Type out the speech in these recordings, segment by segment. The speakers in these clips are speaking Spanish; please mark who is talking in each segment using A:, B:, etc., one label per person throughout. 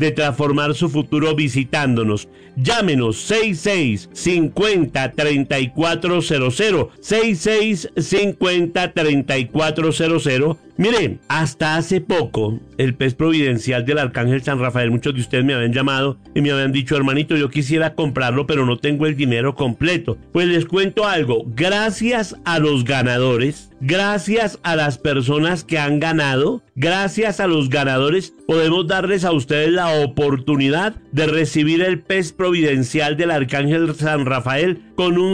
A: de transformar su futuro visitándonos. Llámenos 6650-3400, 6650-3400. Miren, hasta hace poco, el pez providencial del Arcángel San Rafael, muchos de ustedes me habían llamado y me habían dicho, hermanito, yo quisiera comprarlo, pero no tengo el dinero completo. Pues les cuento algo, gracias a los ganadores, gracias a las personas que han ganado, gracias a los ganadores, podemos darles a ustedes la oportunidad de recibir el pez providencial del Arcángel San Rafael con un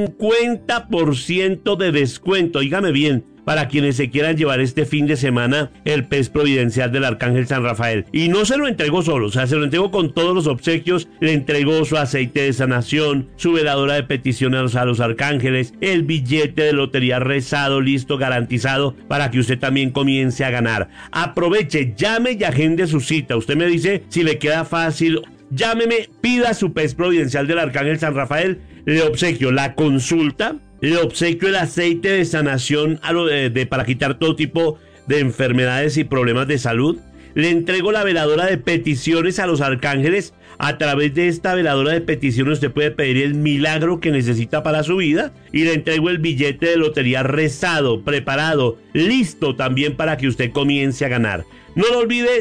A: 50% de descuento. Dígame bien, para quienes se quieran llevar este fin de semana el pez providencial del Arcángel San Rafael. Y no se lo entrego solo, o sea, se lo entrego con todos los obsequios. Le entregó su aceite de sanación, su veladora de peticiones a los arcángeles, el billete de lotería rezado, listo, garantizado, para que usted también comience a ganar. Aproveche, llame y agende su cita. Usted me dice si le queda fácil. Llámeme, pida su pez providencial del Arcángel San Rafael. Le obsequio la consulta, le obsequio el aceite de sanación para quitar todo tipo de enfermedades y problemas de salud. Le entrego la veladora de peticiones a los arcángeles. A través de esta veladora de peticiones usted puede pedir el milagro que necesita para su vida. Y le entrego el billete de lotería rezado, preparado, listo también para que usted comience a ganar. No lo olvide,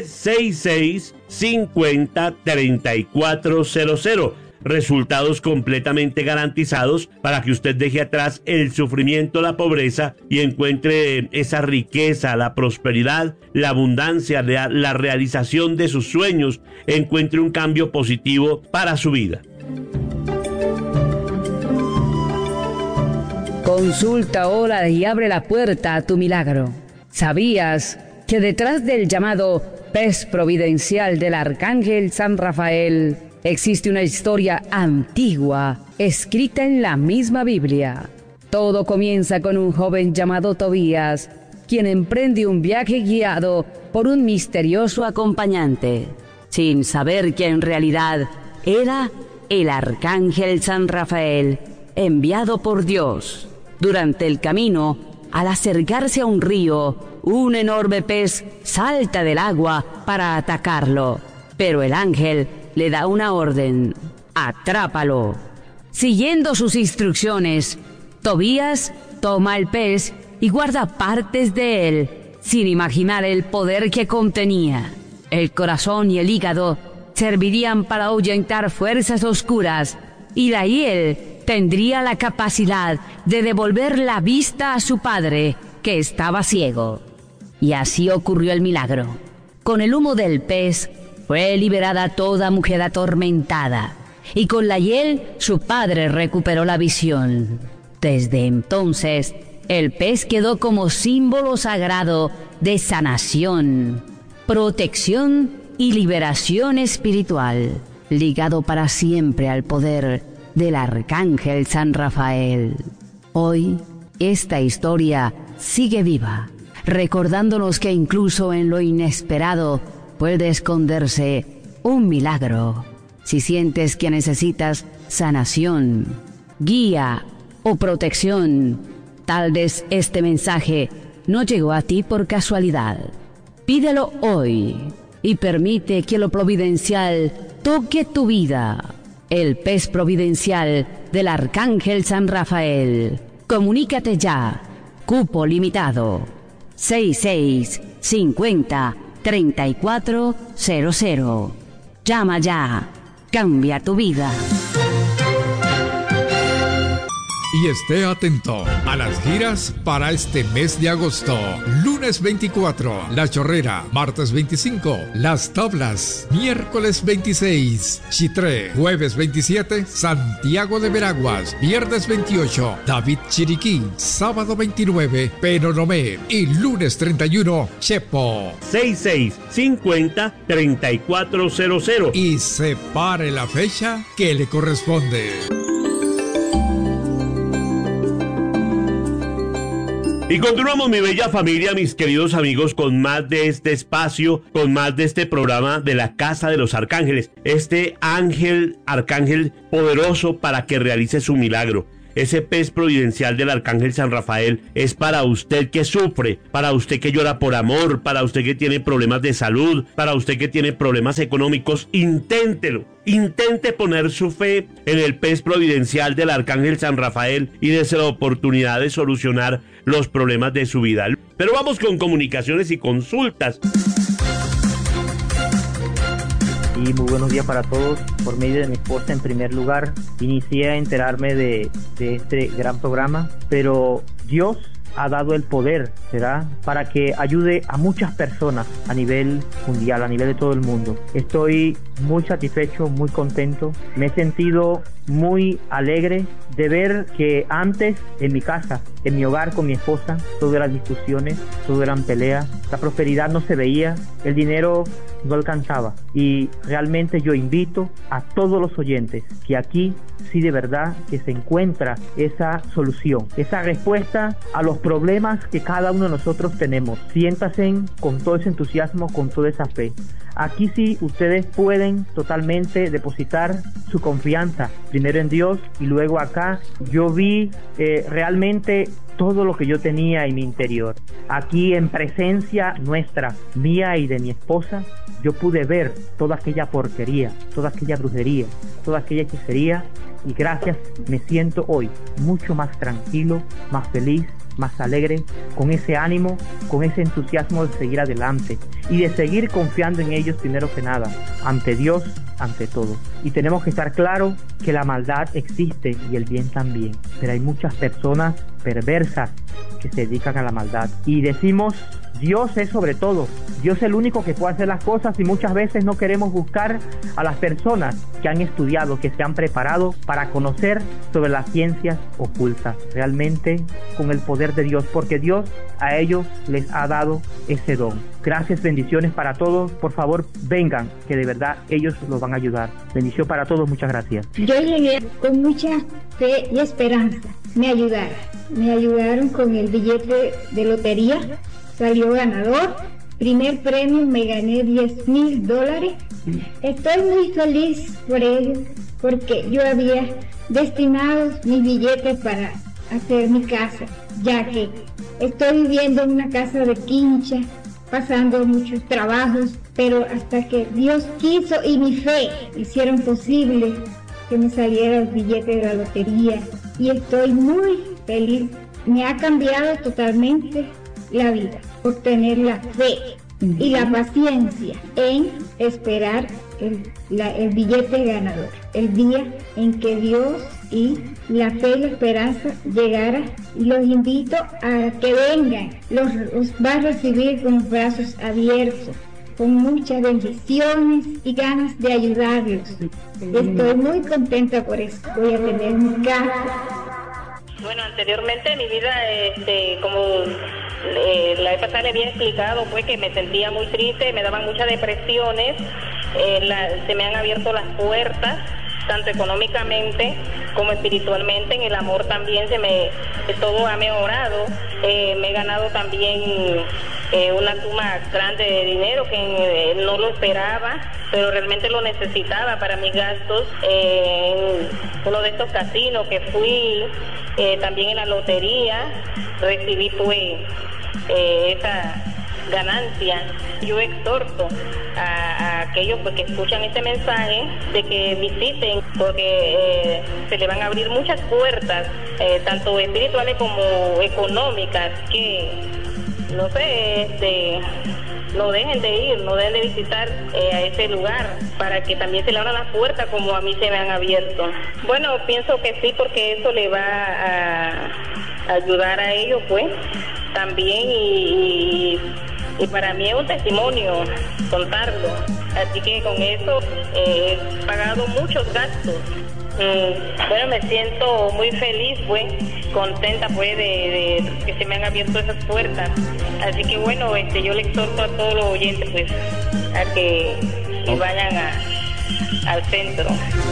A: 6650-3400. Resultados completamente garantizados para que usted deje atrás el sufrimiento, la pobreza y encuentre esa riqueza, la prosperidad, la abundancia, la realización de sus sueños, encuentre un cambio positivo para su vida.
B: Consulta ahora y abre la puerta a tu milagro. ¿Sabías que detrás del llamado pez providencial del Arcángel San Rafael existe una historia antigua, escrita en la misma Biblia? Todo comienza con un joven llamado Tobías, quien emprende un viaje guiado por un misterioso acompañante, sin saber que en realidad era el Arcángel San Rafael, enviado por Dios. Durante el camino, al acercarse a un río, un enorme pez salta del agua para atacarlo, pero el ángel le da una orden: atrápalo. Siguiendo sus instrucciones, Tobías toma el pez y guarda partes de él, sin imaginar el poder que contenía. El corazón y el hígado servirían para ahuyentar fuerzas oscuras, y la hiel tendría la capacidad de devolver la vista a su padre, que estaba ciego. Y así ocurrió el milagro. Con el humo del pez fue liberada toda mujer atormentada, y con la hiel su padre recuperó la visión. Desde entonces, el pez quedó como símbolo sagrado de sanación, protección y liberación espiritual, ligado para siempre al poder del Arcángel San Rafael. Hoy, esta historia sigue viva, recordándonos que incluso en lo inesperado puede esconderse un milagro. Si sientes que necesitas sanación, guía o protección, tal vez este mensaje no llegó a ti por casualidad. Pídelo hoy y permite que lo providencial toque tu vida. El pez providencial del Arcángel San Rafael. Comunícate ya. Cupo limitado. 6650-3400. Llama ya. Cambia tu vida.
C: Y esté atento a las giras para este mes de agosto. Lunes 24, La Chorrera. Martes 25, Las Tablas. Miércoles 26, Chitré. Jueves 27, Santiago de Veraguas. Viernes 28, David Chiriquí. Sábado 29, Penonomé. Y lunes 31, Chepo.
A: 6650-3400.
C: Y separe la fecha que le corresponde.
A: Y continuamos, mi bella familia, mis queridos amigos, con más de este espacio, con más de este programa de la Casa de los Arcángeles. Este arcángel poderoso para que realice su milagro. ese pez providencial del Arcángel San Rafael es para usted que sufre, para usted que llora por amor, para usted que tiene problemas de salud, para usted que tiene problemas económicos. Inténtelo. Intente poner su fe en el pez providencial del Arcángel San Rafael y dése la oportunidad de solucionar los problemas de su vida. Pero vamos con comunicaciones y consultas.
D: Y muy buenos días para todos. Por medio de mi esposa, en primer lugar, inicié a enterarme de este gran programa, pero Dios ha dado el poder, ¿será? Para que ayude a muchas personas a nivel mundial, a nivel de todo el mundo. Estoy muy satisfecho, muy contento. Me he sentido muy alegre de ver que antes en mi casa, en mi hogar con mi esposa, todo eran discusiones, todo eran peleas, la prosperidad no se veía, el dinero no alcanzaba. Y realmente yo invito a todos los oyentes que aquí sí de verdad que se encuentra esa solución, esa respuesta a los problemas que cada uno de nosotros tenemos. Siéntanse con todo ese entusiasmo, con toda esa fe. Aquí sí ustedes pueden totalmente depositar su confianza, primero en Dios y luego acá. Yo vi realmente todo lo que yo tenía en mi interior. Aquí en presencia nuestra, mía y de mi esposa, yo pude ver toda aquella porquería, toda aquella brujería, toda aquella hechicería, y gracias me siento hoy mucho más tranquilo, más feliz, más alegre, con ese ánimo, con ese entusiasmo de seguir adelante y de seguir confiando en ellos primero que nada, ante Dios, ante todo. Y tenemos que estar claros que la maldad existe y el bien también, pero hay muchas personas perversas que se dedican a la maldad. Y decimos, Dios es sobre todo, Dios es el único que puede hacer las cosas, y muchas veces no queremos buscar a las personas que han estudiado, que se han preparado para conocer sobre las ciencias ocultas, realmente con el poder de Dios, porque Dios a ellos les ha dado ese don. Gracias, bendiciones para todos. Por favor, vengan, que de verdad ellos los van a ayudar. Bendición para todos, muchas gracias.
E: Yo llegué con mucha fe y esperanza. Me ayudaron con el billete de lotería, salió ganador. Primer premio me gané $10,000. Estoy muy feliz por ello, porque yo había destinado mis billetes para hacer mi casa, ya que estoy viviendo en una casa de quincha, pasando muchos trabajos, pero hasta que Dios quiso y mi fe hicieron posible que me saliera el billete de la lotería, y estoy muy feliz. Me ha cambiado totalmente la vida por tener la fe y la paciencia en esperar el billete ganador, el día en que Dios y la fe y la esperanza llegara. Y los invito a que vengan, los va a recibir con los brazos abiertos, con muchas bendiciones y ganas de ayudarlos. Estoy muy contenta por eso. Voy a tener mi casa.
F: Bueno, anteriormente en mi vida, como la vez pasada le había explicado, pues que me sentía muy triste, me daban muchas depresiones, se me han abierto las puertas, tanto económicamente como espiritualmente. En el amor también todo ha mejorado. Me he ganado también una suma grande de dinero que no lo esperaba, pero realmente lo necesitaba para mis gastos. En uno de estos casinos que fui, también en la lotería, recibí pues esa ganancia. Yo exhorto a aquellos pues que escuchan este mensaje de que visiten, porque se le van a abrir muchas puertas, tanto espirituales como económicas, que no sé, no dejen de ir, no dejen de visitar a ese lugar, para que también se le abran las puertas como a mí se me han abierto. Bueno, pienso que sí, porque eso le va a ayudar a ellos pues también, y para mí es un testimonio contarlo. Así que con eso he pagado muchos gastos. Bueno, me siento muy feliz, pues, contenta, pues, de que se me han abierto esas puertas. Así que bueno, yo le exhorto a todos los oyentes, pues, a que vayan al centro.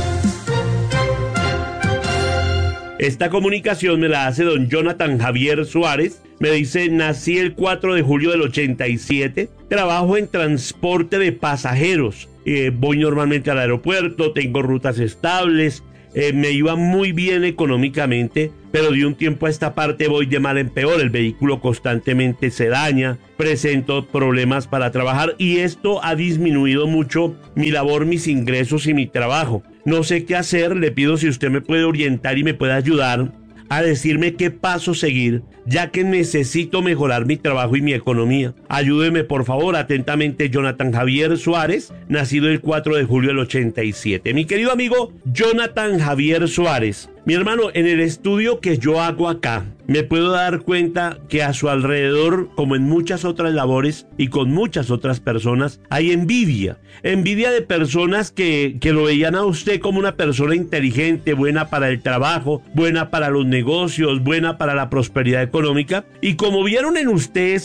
A: Esta comunicación me la hace don Jonathan Javier Suárez. Me dice: nací el 4 de julio del 87, trabajo en transporte de pasajeros, voy normalmente al aeropuerto, tengo rutas estables, me iba muy bien económicamente, pero de un tiempo a esta parte voy de mal en peor. El vehículo constantemente se daña, presento problemas para trabajar y esto ha disminuido mucho mi labor, mis ingresos y mi trabajo. No sé qué hacer, le pido si usted me puede orientar y me puede ayudar a decirme qué paso seguir, ya que necesito mejorar mi trabajo y mi economía. Ayúdeme por favor, atentamente, Jonathan Javier Suárez, nacido el 4 de julio del 87. Mi querido amigo Jonathan Javier Suárez, mi hermano, en el estudio que yo hago acá, me puedo dar cuenta que a su alrededor, como en muchas otras labores y con muchas otras personas, hay envidia. Envidia de personas que lo veían a usted como una persona inteligente, buena para el trabajo, buena para los negocios, buena para la prosperidad económica. Y como vieron en usted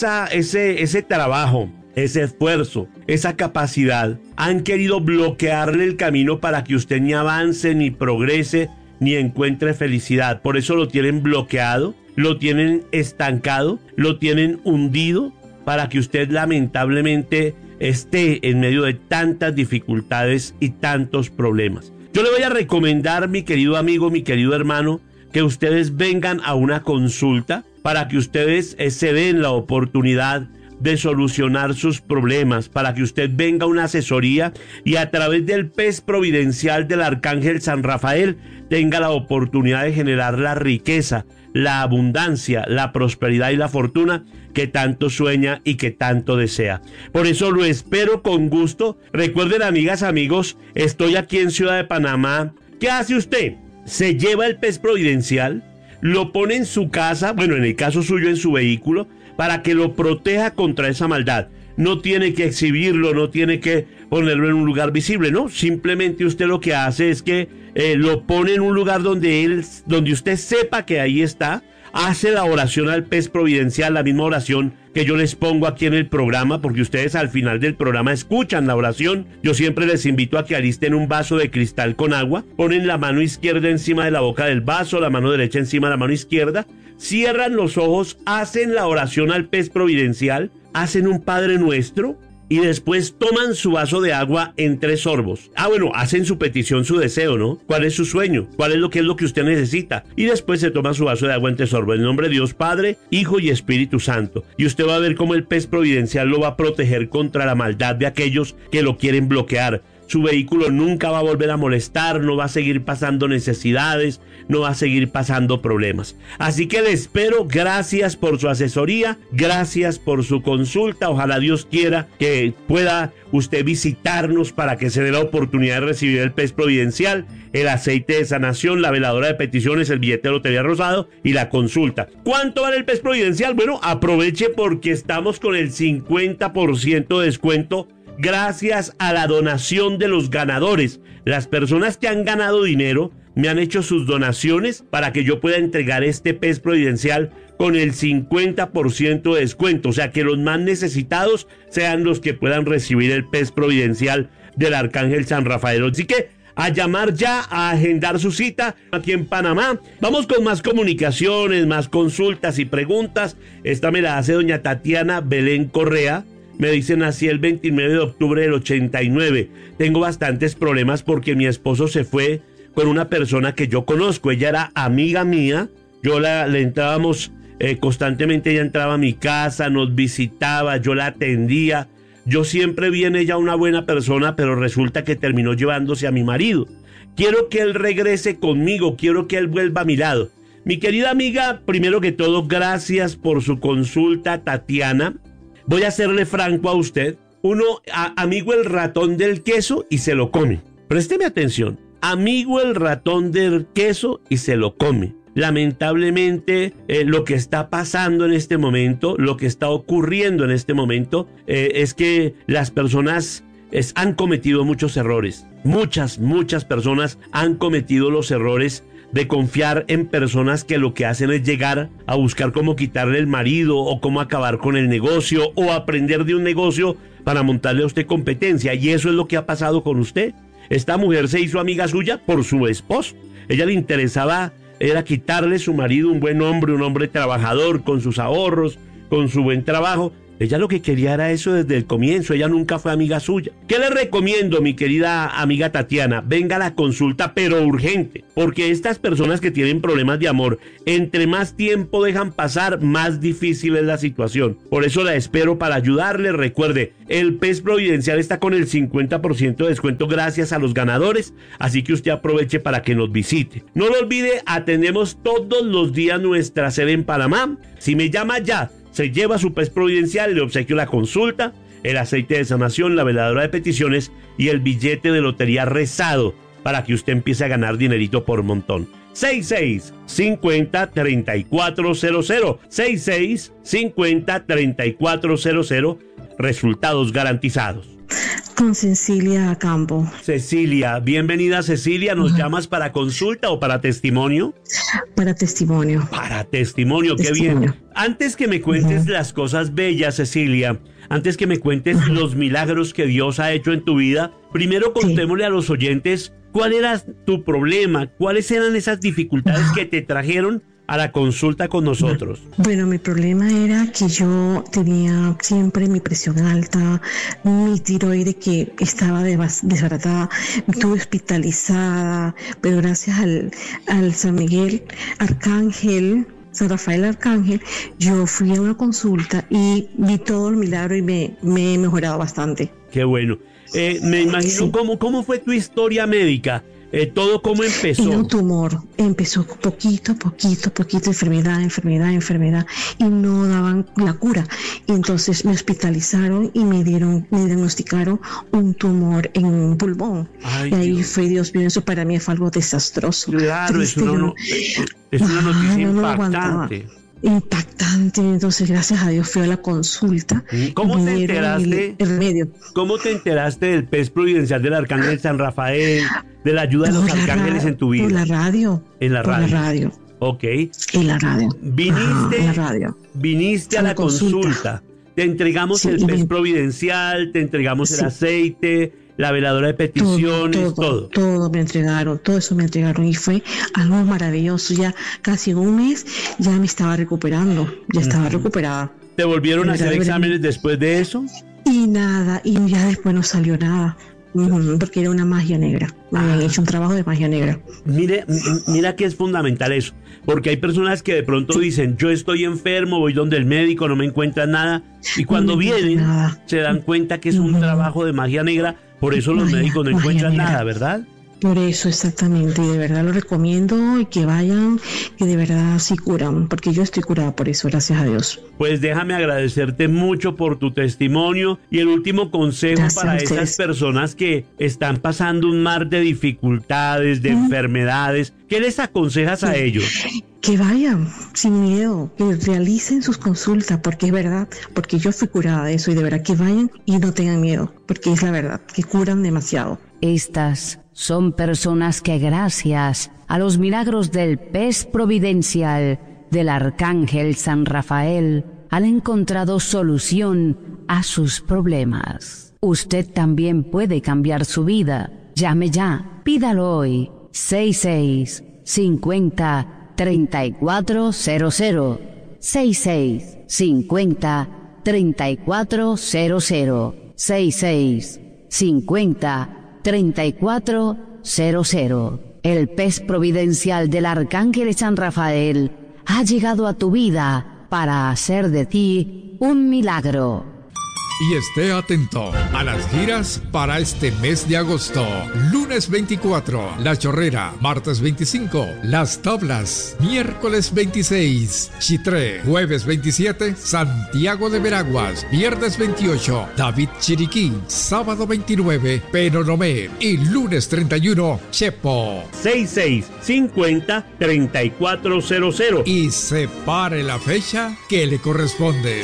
A: ese trabajo, ese esfuerzo, esa capacidad, han querido bloquearle el camino para que usted ni avance, ni progrese, ni encuentre felicidad. Por eso lo tienen bloqueado, lo tienen estancado, lo tienen hundido, para que usted lamentablemente esté en medio de tantas dificultades y tantos problemas. Yo le voy a recomendar, mi querido amigo, mi querido hermano, que ustedes vengan a una consulta para que ustedes se den la oportunidad de solucionar sus problemas, para que usted venga a una asesoría y a través del PES providencial del Arcángel San Rafael tenga la oportunidad de generar la riqueza, la abundancia, la prosperidad y la fortuna que tanto sueña y que tanto desea. Por eso lo espero con gusto. Recuerden, amigas, amigos, estoy aquí en Ciudad de Panamá. ¿Qué hace usted? Se lleva el PES providencial, lo pone en su casa, bueno, en el caso suyo en su vehículo, para que lo proteja contra esa maldad. No tiene que exhibirlo, no tiene que ponerlo en un lugar visible, ¿no? Simplemente usted lo que hace es que lo pone en un lugar donde usted sepa que ahí está, hace la oración al PES providencial, la misma oración que yo les pongo aquí en el programa, porque ustedes al final del programa escuchan la oración. Yo siempre les invito a que alisten un vaso de cristal con agua, ponen la mano izquierda encima de la boca del vaso, la mano derecha encima de la mano izquierda, cierran los ojos, hacen la oración al PES providencial, hacen un Padre Nuestro y después toman su vaso de agua en 3 sorbos. Hacen su petición, su deseo, ¿no? ¿Cuál es su sueño? ¿Cuál es lo que usted necesita? Y después se toma su vaso de agua en 3 sorbos. En nombre de Dios Padre, Hijo y Espíritu Santo. Y usted va a ver cómo el PES providencial lo va a proteger contra la maldad de aquellos que lo quieren bloquear. Su vehículo nunca va a volver a molestar, no va a seguir pasando necesidades, no va a seguir pasando problemas. Así que le espero, gracias por su asesoría, gracias por su consulta. Ojalá Dios quiera que pueda usted visitarnos para que se dé la oportunidad de recibir el PES providencial, el aceite de sanación, la veladora de peticiones, el billete de lotería rosado y la consulta. ¿Cuánto vale el PES providencial? Bueno, aproveche porque estamos con el 50% de descuento. Gracias a la donación de los ganadores. Las personas que han ganado dinero me han hecho sus donaciones para que yo pueda entregar este PES providencial con el 50% de descuento. O sea, que los más necesitados sean los que puedan recibir el PES providencial del Arcángel San Rafael. Así que a llamar ya, a agendar su cita aquí en Panamá. Vamos con más comunicaciones, más consultas y preguntas. Esta me la hace doña Tatiana Belén Correa. Me dice, nací el 29 de octubre del 89. Tengo bastantes problemas porque mi esposo se fue con una persona que yo conozco. Ella era amiga mía. Le entrábamos constantemente. Ella entraba a mi casa, nos visitaba, yo la atendía. Yo siempre vi en ella una buena persona, pero resulta que terminó llevándose a mi marido. Quiero que él regrese conmigo, quiero que él vuelva a mi lado. Mi querida amiga, primero que todo, gracias por su consulta, Tatiana. Voy a serle franco a usted. Amigo el ratón del queso y se lo come. Présteme atención. Amigo el ratón del queso y se lo come. Lamentablemente, lo que está pasando en este momento, lo que está ocurriendo en este momento, es que las personas han cometido muchos errores. Muchas personas han cometido los errores de confiar en personas que lo que hacen es llegar a buscar cómo quitarle el marido o cómo acabar con el negocio o aprender de un negocio para montarle a usted competencia. Y eso es lo que ha pasado con usted. Esta mujer se hizo amiga suya por su esposo. Ella le interesaba era quitarle su marido, un buen hombre, un hombre trabajador con sus ahorros, con su buen trabajo, Ella lo que quería era eso desde el comienzo, ella nunca fue amiga suya. ¿Qué le recomiendo, mi querida amiga Tatiana? Venga a la consulta, pero urgente, porque estas personas que tienen problemas de amor, entre más tiempo dejan pasar, más difícil es la situación. Por eso la espero para ayudarle. Recuerde, el PES Providencial está con el 50% de descuento gracias a los ganadores, así que usted aproveche para que nos visite. No lo olvide, atendemos todos los días nuestra sede en Panamá. Si me llama ya, se lleva su PES Providencial, le obsequio la consulta, el aceite de sanación, la veladora de peticiones y el billete de lotería rezado para que usted empiece a ganar dinerito por montón. 6650-3400, 6650-3400, resultados garantizados.
G: Con Cecilia Campo.
A: Cecilia, bienvenida Cecilia, ¿nos llamas para consulta o para testimonio?
G: Para testimonio.
A: Para testimonio, qué bien. Antes que me cuentes las cosas bellas, Cecilia, antes que me cuentes los milagros que Dios ha hecho en tu vida, primero contémosle a los oyentes cuál era tu problema, cuáles eran esas dificultades que te trajeron a la consulta con nosotros.
G: Bueno, mi problema era que yo tenía siempre mi presión alta, mi tiroide que estaba desbaratada, estuve hospitalizada, pero gracias al San Miguel Arcángel, San Rafael Arcángel, yo fui a una consulta y vi todo el milagro y me he mejorado bastante.
A: Qué bueno. Me imagino cómo fue tu historia médica. ¿Todo cómo empezó?
G: Era un tumor, empezó poquito, enfermedad, y no daban la cura. Y entonces me hospitalizaron y me diagnosticaron un tumor en un pulmón. Ay, y ahí Dios. Fue, Dios mío, eso para mí fue algo desastroso.
A: Claro, triste, es una noticia impactante.
G: Impactante, entonces gracias a Dios fui a la consulta.
A: ¿Cómo te enteraste?
G: El remedio.
A: ¿Cómo te enteraste del PES Providencial del Arcángel San Rafael, de la ayuda de los arcángeles en tu vida?
G: Por la radio.
A: En la radio.
G: Por la radio.
A: Ok.
G: En la radio.
A: Viniste a la consulta. Te entregamos el PES Providencial, te entregamos el aceite, la veladora de peticiones,
G: todo me entregaron, todo eso me entregaron y fue algo maravilloso. Ya casi en un mes ya me estaba recuperando, ya estaba recuperada.
A: ¿Te volvieron a hacer exámenes después de eso?
G: Y nada, y ya después no salió nada. Porque era una magia negra. Me habían hecho un trabajo de magia negra.
A: Mira que es fundamental eso, porque hay personas que de pronto dicen, yo estoy enfermo, voy donde el médico, no me encuentran nada, y cuando vienen se dan cuenta que es un trabajo de magia negra. Por eso los médicos no encuentran nada, ¿verdad?
G: Por eso, exactamente, y de verdad lo recomiendo y que vayan, que de verdad sí curan, porque yo estoy curada por eso, gracias a Dios.
A: Pues déjame agradecerte mucho por tu testimonio y el último consejo para esas personas que están pasando un mar de dificultades, de enfermedades. ¿Qué les aconsejas a ellos?
G: Que vayan sin miedo, que realicen sus consultas, porque es verdad, porque yo fui curada de eso y de verdad que vayan y no tengan miedo, porque es la verdad, que curan demasiado.
B: Estas son personas que gracias a los milagros del PES Providencial del Arcángel San Rafael han encontrado solución a sus problemas. Usted también puede cambiar su vida. Llame ya, pídalo hoy. 6650-3400. 6650-3400. 6650-3400. El PES Providencial del Arcángel San Rafael ha llegado a tu vida para hacer de ti un milagro.
C: Y esté atento a las giras para este mes de agosto. Lunes 24, La Chorrera. Martes 25, Las Tablas. Miércoles 26, Chitré. Jueves 27, Santiago de Veraguas. Viernes 28, David Chiriquí. Sábado 29, Penonomé. Y lunes 31, Chepo.
A: 6650-3400.
C: Y separe la fecha que le corresponde.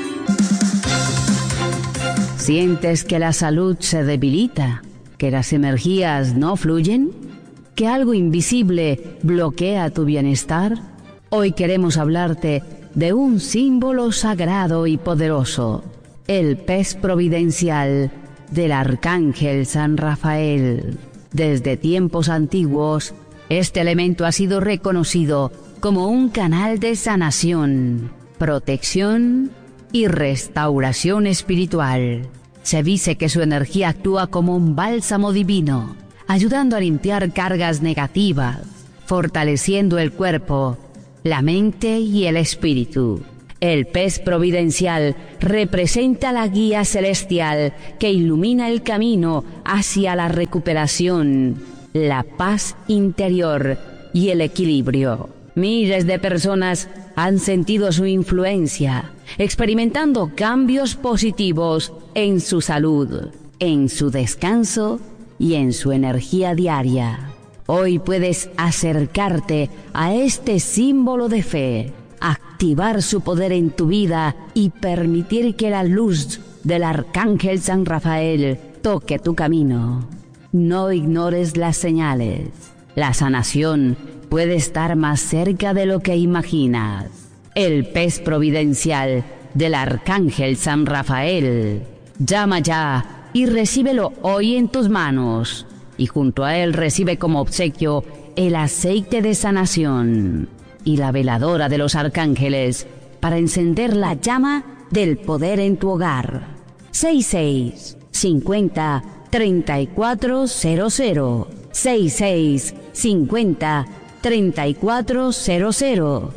B: ¿Sientes que la salud se debilita? ¿Que las energías no fluyen? ¿Que algo invisible bloquea tu bienestar? Hoy queremos hablarte de un símbolo sagrado y poderoso, el PES Providencial del Arcángel San Rafael. Desde tiempos antiguos, este elemento ha sido reconocido como un canal de sanación, protección y restauración espiritual. Se dice que su energía actúa como un bálsamo divino, ayudando a limpiar cargas negativas, fortaleciendo el cuerpo, la mente y el espíritu. El pez providencial representa la guía celestial que ilumina el camino hacia la recuperación, la paz interior y el equilibrio. Miles de personas han sentido su influencia, experimentando cambios positivos en su salud, en su descanso y en su energía diaria. Hoy puedes acercarte a este símbolo de fe, activar su poder en tu vida y permitir que la luz del Arcángel San Rafael toque tu camino. No ignores las señales. La sanación puede estar más cerca de lo que imaginas. El pez providencial del Arcángel San Rafael. Llama ya y recíbelo hoy en tus manos. Y junto a él recibe como obsequio el aceite de sanación y la veladora de los arcángeles para encender la llama del poder en tu hogar. 66-50-3400. 66-50-3400.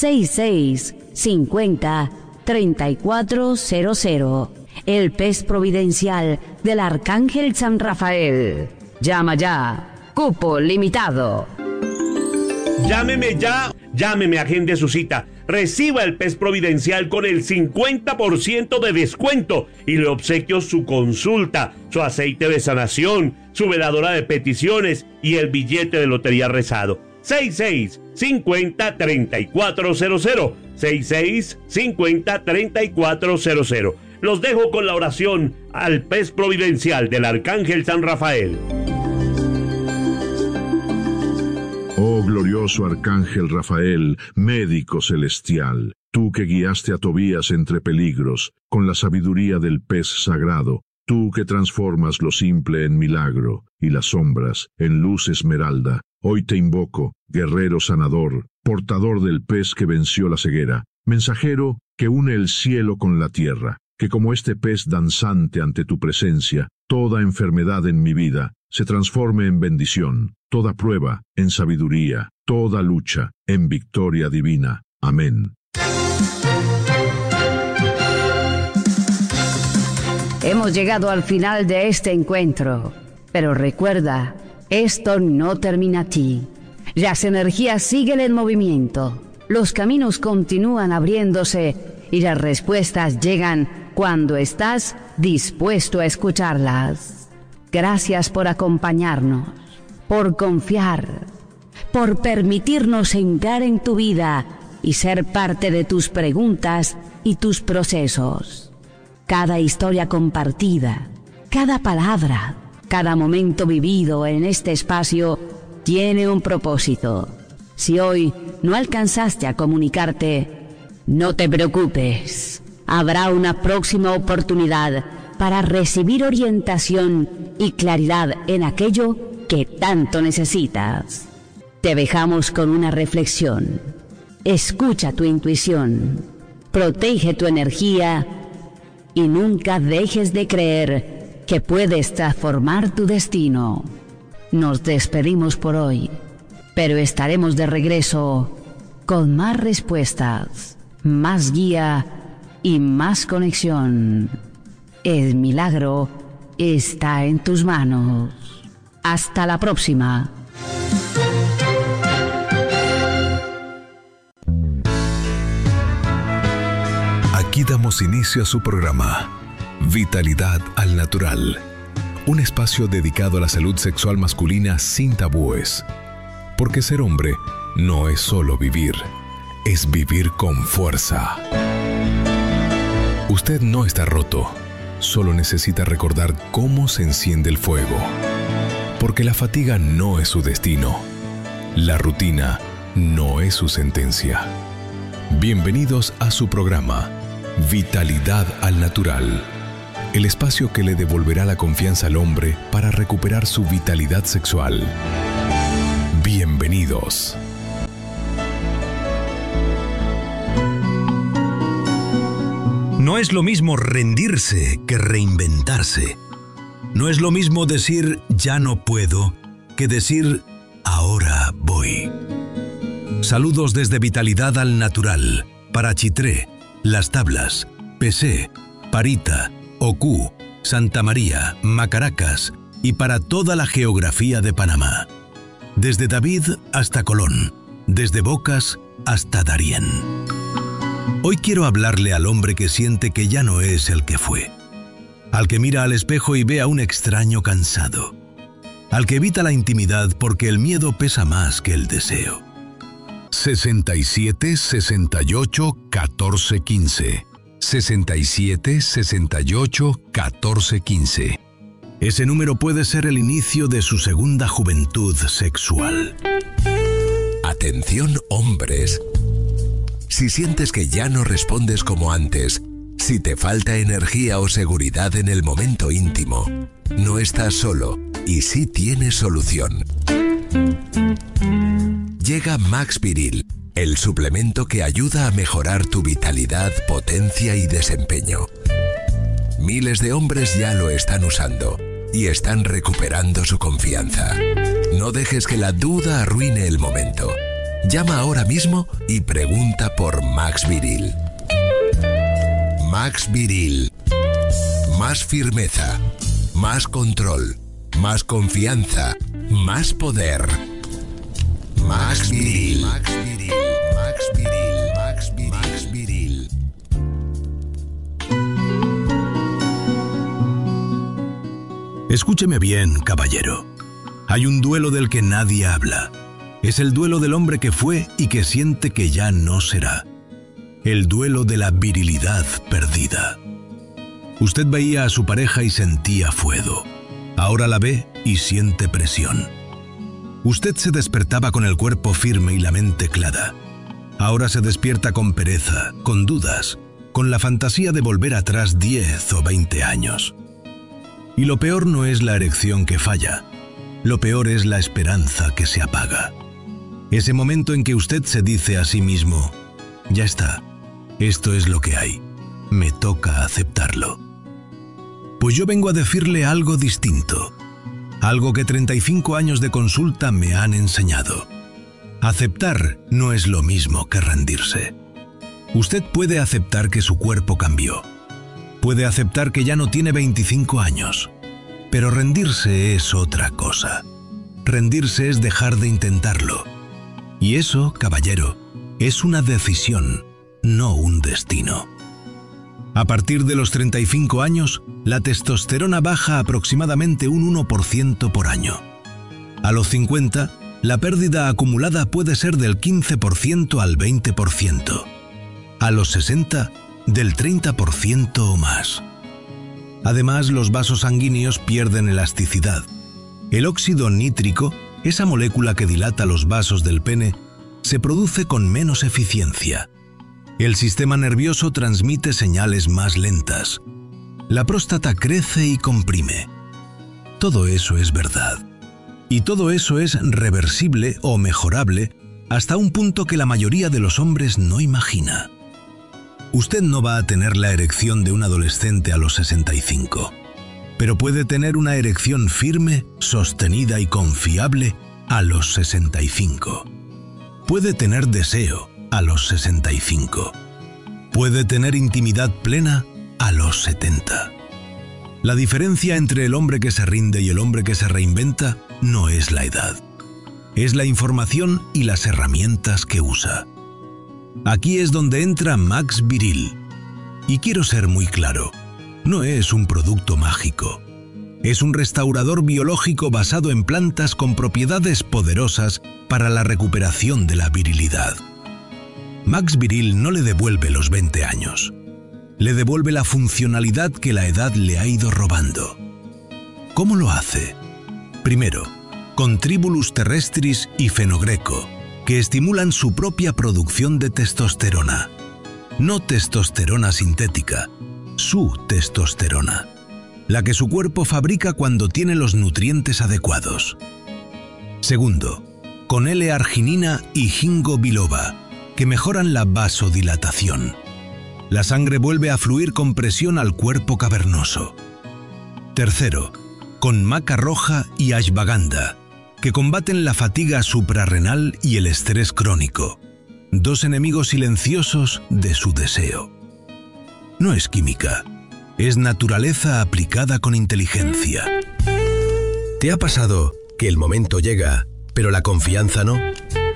B: 66-50-3400. El pez providencial del Arcángel San Rafael. Llama ya. Cupo limitado.
A: Llámeme ya, llámeme, agende su cita. Reciba el pez providencial con el 50% de descuento y le obsequio su consulta, su aceite de sanación, su veladora de peticiones y el billete de lotería rezado. 66-50-3400. 66-50-3400. Los dejo con la oración al pez providencial del Arcángel San Rafael.
H: Oh glorioso Arcángel Rafael, médico celestial, tú que guiaste a Tobías entre peligros, con la sabiduría del pez sagrado, tú que transformas lo simple en milagro, y las sombras en luz esmeralda, hoy te invoco, guerrero sanador, portador del pez que venció la ceguera, mensajero que une el cielo con la tierra, que como este pez danzante ante tu presencia, toda enfermedad en mi vida se transforme en bendición, toda prueba en sabiduría, toda lucha en victoria divina. Amén.
B: Hemos llegado al final de este encuentro, pero recuerda, esto no termina aquí. Las energías siguen en movimiento, los caminos continúan abriéndose y las respuestas llegan cuando estás dispuesto a escucharlas. Gracias por acompañarnos, por confiar, por permitirnos entrar en tu vida y ser parte de tus preguntas y tus procesos. Cada historia compartida, cada palabra, cada momento vivido en este espacio tiene un propósito. Si hoy no alcanzaste a comunicarte, no te preocupes. Habrá una próxima oportunidad para recibir orientación y claridad en aquello que tanto necesitas. Te dejamos con una reflexión. Escucha tu intuición, protege tu energía y nunca dejes de creer que puedes transformar tu destino. Nos despedimos por hoy, pero estaremos de regreso con más respuestas, más guía y más conexión. El milagro está en tus manos. Hasta la próxima.
I: Aquí damos inicio a su programa, Vitalidad al Natural. Un espacio dedicado a la salud sexual masculina sin tabúes. Porque ser hombre no es solo vivir, es vivir con fuerza. Usted no está roto, solo necesita recordar cómo se enciende el fuego. Porque la fatiga no es su destino, la rutina no es su sentencia. Bienvenidos a su programa, Vitalidad al Natural. El espacio que le devolverá la confianza al hombre para recuperar su vitalidad sexual. Bienvenidos.
J: No es lo mismo rendirse que reinventarse. No es lo mismo decir ya no puedo que decir ahora voy. Saludos desde Vitalidad al Natural para Chitré, Las Tablas, Pesé, Parita, Ocú, Santa María, Macaracas y para toda la geografía de Panamá. Desde David hasta Colón, desde Bocas hasta Darién. Hoy quiero hablarle al hombre que siente que ya no es el que fue, al que mira al espejo y ve a un extraño cansado, al que evita la intimidad porque el miedo pesa más que el deseo.
I: 67 68 14 15. 67 68 14 15.
J: Ese número puede ser el inicio de su segunda juventud sexual.
K: Atención, hombres. Si sientes que ya no respondes como antes, si te falta energía o seguridad en el momento íntimo, no estás solo y sí tienes solución. Llega Max Viril, el suplemento que ayuda a mejorar tu vitalidad, potencia y desempeño. Miles de hombres ya lo están usando y están recuperando su confianza. No dejes que la duda arruine el momento. Llama ahora mismo y pregunta por Max Viril. Max Viril. Más firmeza, más control, más confianza, más poder. Max Viril. Max Viril. Max Viril. Max Viril. Max Viril.
J: Escúcheme bien, caballero. Hay un duelo del que nadie habla. Es el duelo del hombre que fue y que siente que ya no será. El duelo de la virilidad perdida. Usted veía a su pareja y sentía fuego. Ahora la ve y siente presión. Usted se despertaba con el cuerpo firme y la mente clara. Ahora se despierta con pereza, con dudas, con la fantasía de volver atrás 10 o 20 años. Y lo peor no es la erección que falla. Lo peor es la esperanza que se apaga. Ese momento en que usted se dice a sí mismo, ya está, esto es lo que hay, me toca aceptarlo. Pues yo vengo a decirle algo distinto, algo que 35 años de consulta me han enseñado. Aceptar no es lo mismo que rendirse. Usted puede aceptar que su cuerpo cambió, puede aceptar que ya no tiene 25 años, pero rendirse es otra cosa. Rendirse es dejar de intentarlo. Y eso, caballero, es una decisión, no un destino. A partir de los 35 años, la testosterona baja aproximadamente un 1% por año. A los 50, la pérdida acumulada puede ser del 15% al 20%. A los 60, del 30% o más. Además, los vasos sanguíneos pierden elasticidad. El óxido nítrico, esa molécula que dilata los vasos del pene, se produce con menos eficiencia. El sistema nervioso transmite señales más lentas. La próstata crece y comprime. Todo eso es verdad. Y todo eso es reversible o mejorable hasta un punto que la mayoría de los hombres no imagina. Usted no va a tener la erección de un adolescente a los 65, pero puede tener una erección firme, sostenida y confiable a los 65. Puede tener deseo a los 65. Puede tener intimidad plena a los 70. La diferencia entre el hombre que se rinde y el hombre que se reinventa no es la edad. Es la información y las herramientas que usa. Aquí es donde entra Max Viril. Y quiero ser muy claro, no es un producto mágico. Es un restaurador biológico basado en plantas con propiedades poderosas para la recuperación de la virilidad. Max Viril no le devuelve los 20 años. Le devuelve la funcionalidad que la edad le ha ido robando. ¿Cómo lo hace? Primero, con Tribulus terrestris y fenogreco, que estimulan su propia producción de testosterona. No testosterona sintética, su testosterona, la que su cuerpo fabrica cuando tiene los nutrientes adecuados. Segundo, con L-arginina y ginkgo biloba, que mejoran la vasodilatación. La sangre vuelve a fluir con presión al cuerpo cavernoso. Tercero, con maca roja y ashwagandha, que combaten la fatiga suprarrenal y el estrés crónico, dos enemigos silenciosos de su deseo. No es química, es naturaleza aplicada con inteligencia.
K: ¿Te ha pasado que el momento llega, pero la confianza no?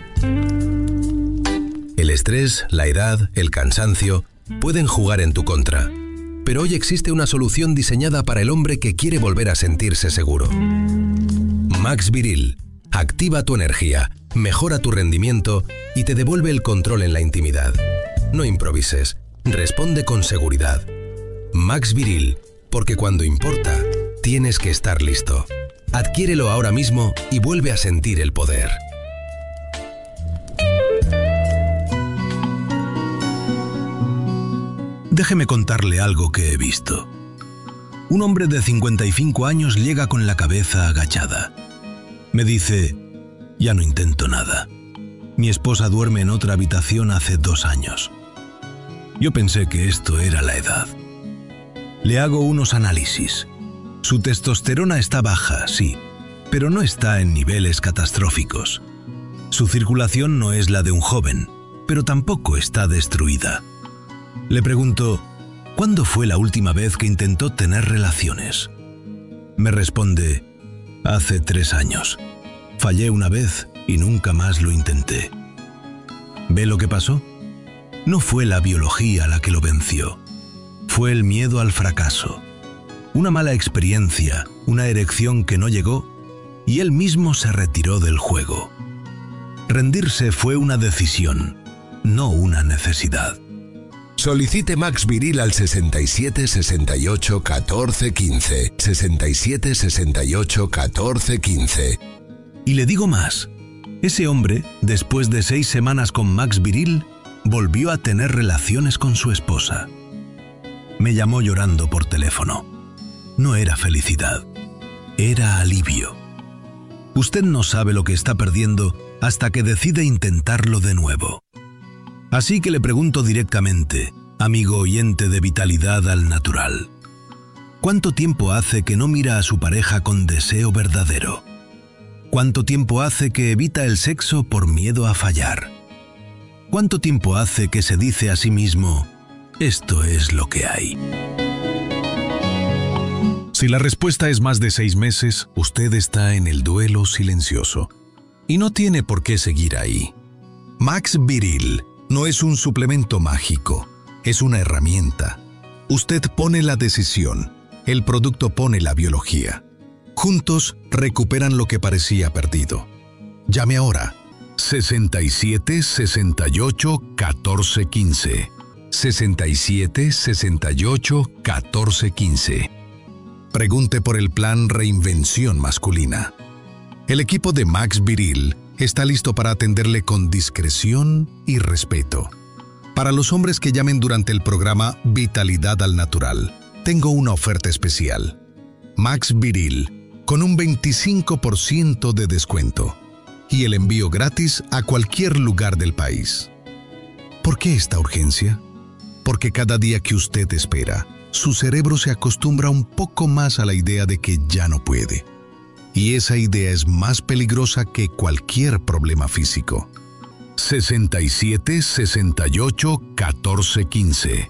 K: El estrés, la edad, el cansancio pueden jugar en tu contra. Pero hoy existe una solución diseñada para el hombre que quiere volver a sentirse seguro. Max Viril activa tu energía, mejora tu rendimiento y te devuelve el control en la intimidad. No improvises, responde con seguridad. Max Viril, porque cuando importa, tienes que estar listo. Adquiérelo ahora mismo y vuelve a sentir el poder.
J: Déjeme contarle algo que he visto. Un hombre de 55 años llega con la cabeza agachada. Me dice, ya no intento nada. Mi esposa duerme en otra habitación hace 2 años. Yo pensé que esto era la edad. Le hago unos análisis. Su testosterona está baja, sí, pero no está en niveles catastróficos. Su circulación no es la de un joven, pero tampoco está destruida. Le pregunto, ¿cuándo fue la última vez que intentó tener relaciones? Me responde, hace 3 años. Fallé una vez y nunca más lo intenté. ¿Ve lo que pasó? No fue la biología la que lo venció. Fue el miedo al fracaso. Una mala experiencia, una erección que no llegó, y él mismo se retiró del juego. Rendirse fue una decisión, no una necesidad.
K: Solicite Max Viril al 67 68 14 15. 67 68 14 15.
J: Y le digo más. Ese hombre, después de 6 semanas con Max Viril, volvió a tener relaciones con su esposa. Me llamó llorando por teléfono. No era felicidad, era alivio. Usted no sabe lo que está perdiendo hasta que decide intentarlo de nuevo. Así que le pregunto directamente, amigo oyente de Vitalidad al Natural, ¿cuánto tiempo hace que no mira a su pareja con deseo verdadero? ¿Cuánto tiempo hace que evita el sexo por miedo a fallar? ¿Cuánto tiempo hace que se dice a sí mismo, esto es lo que hay? Si la respuesta es más de 6 meses, usted está en el duelo silencioso. Y no tiene por qué seguir ahí. Max Viril no es un suplemento mágico, es una herramienta. Usted pone la decisión, el producto pone la biología. Juntos recuperan lo que parecía perdido. Llame ahora. 67 68 14 15. 67 68 14 15. Pregunte por el plan Reinvención Masculina. El equipo de Max Viril está listo para atenderle con discreción y respeto. Para los hombres que llamen durante el programa Vitalidad al Natural, tengo una oferta especial. Max Viril, con un 25% de descuento y el envío gratis a cualquier lugar del país. ¿Por qué esta urgencia? Porque cada día que usted espera, su cerebro se acostumbra un poco más a la idea de que ya no puede. Y esa idea es más peligrosa que cualquier problema físico. 67 68 14 15.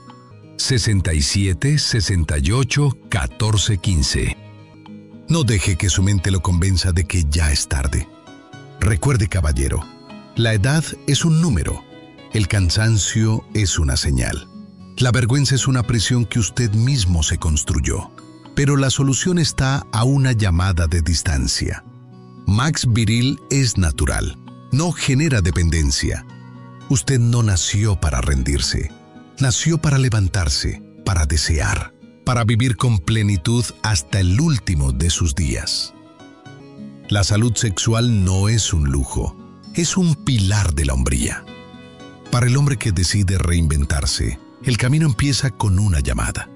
J: 67 68 14 15. No deje que su mente lo convenza de que ya es tarde. Recuerde, caballero, la edad es un número, el cansancio es una señal. La vergüenza es una prisión que usted mismo se construyó, pero la solución está a una llamada de distancia. Max Viril es natural, no genera dependencia. Usted no nació para rendirse, nació para levantarse, para desear, para vivir con plenitud hasta el último de sus días. La salud sexual no es un lujo, es un pilar de la hombría. Para el hombre que decide reinventarse, el camino empieza con una llamada.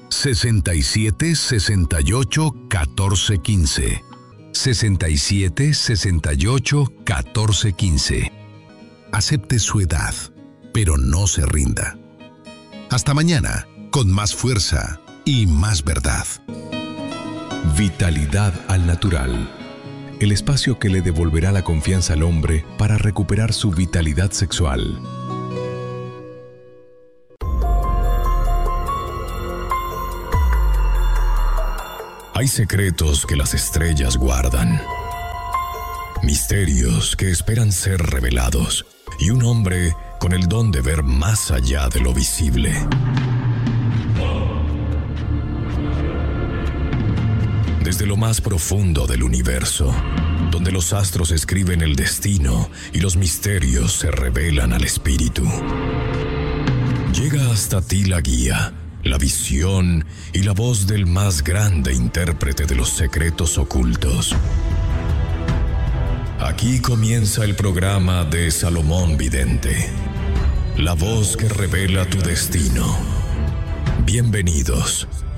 J: 67 68 14 15. 67 68 14 15. Acepte su edad, pero no se rinda.
L: Hasta mañana, con más fuerza y más verdad.
I: Vitalidad al natural. El espacio que le devolverá la confianza al hombre para recuperar su vitalidad sexual. Hay secretos que las estrellas guardan, misterios que esperan ser revelados, y un hombre con el don de ver más allá de lo visible. Desde lo más profundo del universo, donde los astros escriben el destino y los misterios se revelan al espíritu, llega hasta ti la guía, la visión y la voz del más grande intérprete de los secretos ocultos. Aquí comienza el programa de Salomón Vidente, la voz que revela tu destino. Bienvenidos